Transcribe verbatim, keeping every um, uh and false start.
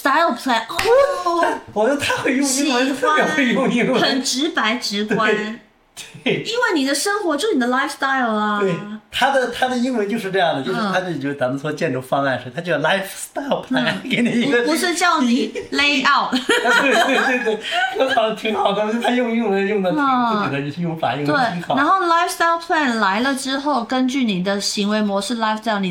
lifestyle plan 哦， 我觉得他会用英文，特别会用英文， 很直白直观。 对， 因为你的生活就是你的 lifestyle 啊。 对，他的他的英文就是这样的，就是他的就是咱们说建筑方案是，他叫 lifestyle plan，、嗯、给你一个， 不是叫你 layout。 对对对对，挺好挺好的，他用英文用的挺自己的用法用的挺好。 对，然后 lifestyle plan 来了之后，根据你的行为模式 lifestyle 你。